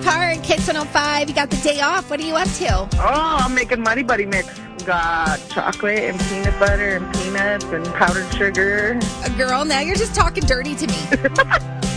Park, Hits 105. You got the day off. What are you up to? Oh, I'm making Muddy Buddy mix. Got chocolate and peanut butter and peanuts and powdered sugar. Girl, now you're just talking dirty to me.